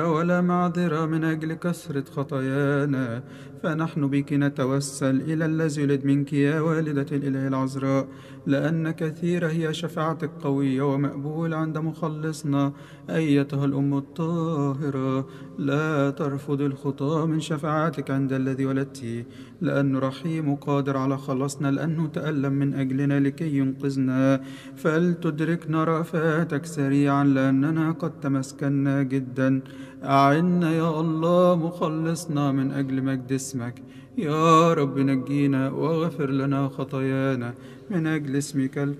ولا معذرة من أجل كثرة خطايانا، فنحن بك نتوسل إلى الذي ولد منك يا والدة الإله العذراء، لأن كثيرة هي شفاعتك قوية ومقبولة عند مخلصنا أيتها الأم الطاهرة. لا ترفض الخطاة من شفاعتك عند الذي ولدته، لأنه رحيم وقادر على خلاصنا، لأنه تألم من أجلنا لكي ينقذنا. فلتدركنا رأفاتك سريعا، لأننا قد تمسكنا جدا. أعنا يا الله مخلصنا من أجل مجد اسمك. يا رب نجينا واغفر لنا خطايانا من أجل اسمك